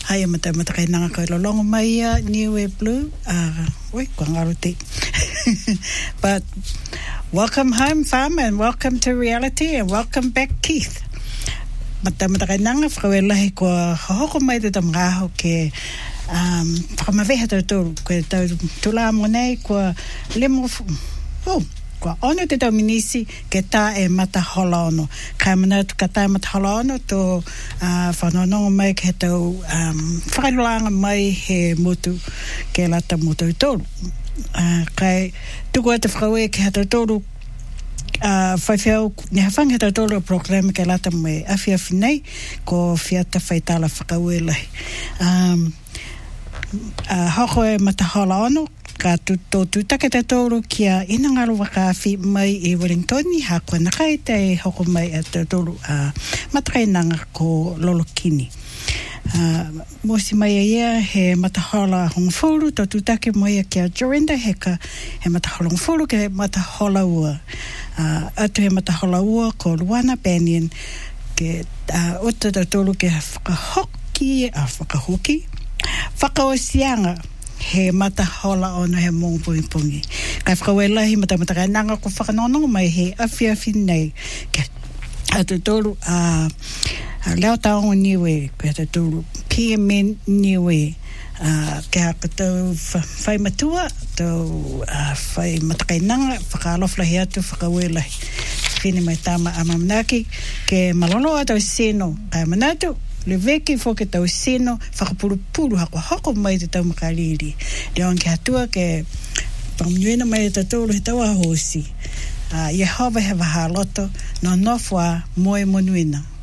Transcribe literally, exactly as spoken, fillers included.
Hai mata mata kai nanga kai lolongo mai a New Way Blue. Uh, oi, kwa ngaruti. But welcome home, fam, and welcome to reality, and welcome back, Keith. Mata mata kai nanga whakawelahi kua hoko mai te tamgaho ke um, whakamaweha tau tōru. Koe tau tula mo nei kua lemo... Oh, kua ono te tau minisi ke tā e mata hola ono. Kai mana tu ka tā mata hola ono tō uh, whanonongo mai ke tau um, whakailanga mai he motu ke lata mo tau tōru. Uh, kai tuku ate whakaue ke tau tōru uh, whaiwhiau ni hawhanga he tau tōru program ke lata mo e awhi awhi nei ko whiata whaitala whakaue lai. Um, uh, hoko e mata hola ono ka tō tūtake te tōru kia ina ngaro wakawhi mai e Wellington ha kua nakai te hoko mai a te tōru a uh, matakainanga ko Lolokini. Uh, Mosi mai a ia he matahola hongfuru tō tūtake mai a kia Jorinda he ka he matahola hongfuru ke matahola ua. Uh, atu he matahola ua ko Luana Banyan ke uh, ota tō tōru ke whakahoki a whakahoki. Whakaosianga he mata hola ono he mong pungi pungi. Kai whakawelahi mata mata kai nanga ko whakanonongo mai he awhi awhi nei. Ke atu tōru a uh, leo taongo niwe, ke atu tōru P M N niwe, uh, ke haka tau whai matua, tau uh, whai mata kai nanga, whakaloflahi atu whakawelahi. Whine mai tama amamanaki, ke malolo atau seno, kai manatu, le veki fo ke tau sino whakapurupuru hako hako mai te tau makariri. Leo anke hatua ke pamnuena mai te tōru he tau ahosi. Uh, Yehova he wahaloto no nofua moe monuina.